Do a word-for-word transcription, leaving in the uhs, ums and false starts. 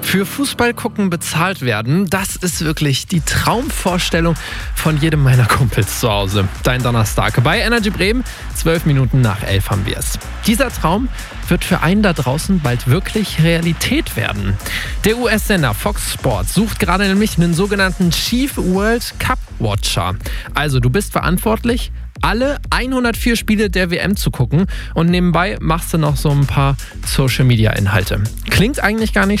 Für Fußball gucken bezahlt werden, das ist wirklich die Traumvorstellung von jedem meiner Kumpels zu Hause. Dein Donnerstag bei Energy Bremen, zwölf Minuten nach elf haben wir es. Dieser Traum wird für einen da draußen bald wirklich Realität werden. Der U S-Sender Fox Sports sucht gerade nämlich einen sogenannten Chief World Cup Watcher. Also du bist verantwortlich, alle hundertvier Spiele der W M zu gucken und nebenbei machst du noch so ein paar Social-Media-Inhalte. Klingt eigentlich gar nicht